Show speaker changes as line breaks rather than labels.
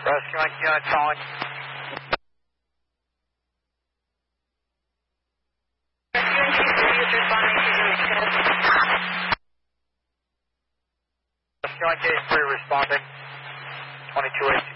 Rescue 1 unit calling. Rescue 1 case 3 responding. 2218.